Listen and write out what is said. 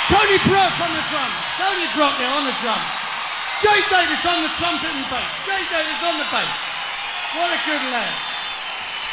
Tony Brock on the drum. Tony Brock there on the drum. Jay Davis on the trumpet and bass. Jay Davis on the bass. What a good lad.